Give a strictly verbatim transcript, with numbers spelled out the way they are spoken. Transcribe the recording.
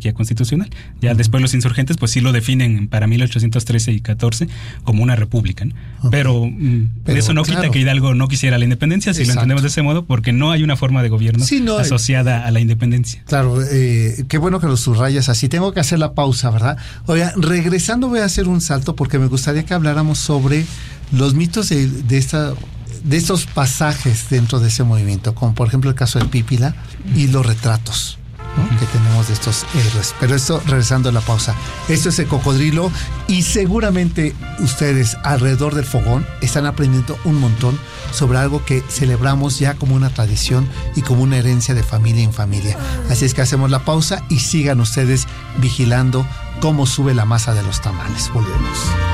monarquía constitucional. Ya uh-huh. después los insurgentes pues sí lo definen para mil ochocientos trece y catorce como una república, ¿no? Okay. Pero, Pero eso no claro. quita que Hidalgo no quisiera la independencia, si Exacto. lo entendemos de ese modo, porque no hay una forma de gobierno sí, no, asociada eh, a la independencia. Claro, eh, qué bueno que lo subrayas así. Tengo que hacer la pausa, ¿verdad? Oiga, regresando voy a hacer un salto porque me gustaría que habláramos sobre los mitos de, de esta de estos pasajes dentro de ese movimiento, como por ejemplo el caso del Pípila y los retratos, ¿no? que tenemos de estos héroes. Pero esto, regresando a la pausa, esto es El Cocodrilo y seguramente ustedes alrededor del fogón están aprendiendo un montón sobre algo que celebramos ya como una tradición y como una herencia de familia en familia. Así es que hacemos la pausa y sigan ustedes vigilando cómo sube la masa de los tamales. Volvemos.